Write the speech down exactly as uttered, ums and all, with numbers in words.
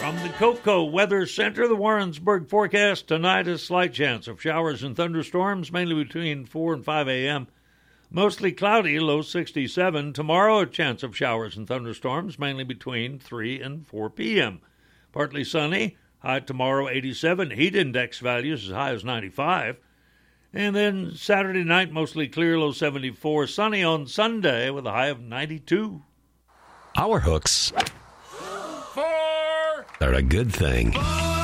From the Cocoa Weather Center, the Warrensburg forecast tonight is slight chance of showers and thunderstorms, mainly between four and five a.m. Mostly cloudy, low sixty-seven. Tomorrow, a chance of showers and thunderstorms, mainly between three and four p.m. Partly sunny, high tomorrow eighty-seven. Heat index values as high as ninety-five. And then Saturday night, mostly clear, low seventy-four. Sunny on Sunday with a high of ninety-two. Our hooks are a good thing.